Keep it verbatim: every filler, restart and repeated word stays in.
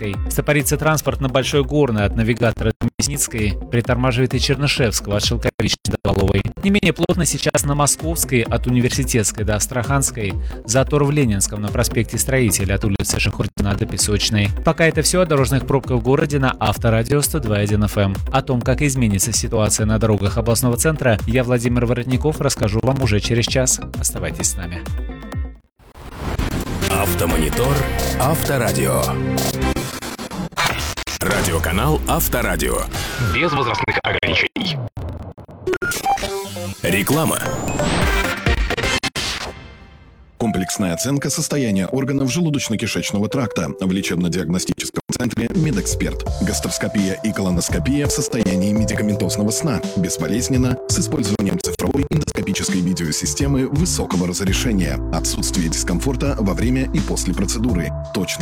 Ленинской. Стопорится транспорт на Большой Горной от навигатора до Мясницкой, притормаживает и Чернышевского от Шелковичной до Воловой. Не менее плотно сейчас на Московской от Университетской до Астраханской, затор в Ленинском на проспекте Строителя от улицы Шахурдина до Песочной. Пока это все о дорожных пробках в городе на Авторадио сто два и один эф эм. О том, как изменится ситуация на дорогах областного центра, я, Владимир Воротников, расскажу вам уже через час. Оставайтесь с нами. Автомонитор Авторадио. Радиоканал Авторадио. Без возрастных ограничений. Реклама. Комплексная оценка состояния органов желудочно-кишечного тракта в лечебно-диагностическом центре «Медэксперт». Гастроскопия и колоноскопия в состоянии медикаментозного сна. Безболезненно, с использованием цифровой эндоскопической видеосистемы высокого разрешения. Отсутствие дискомфорта во время и после процедуры. Точно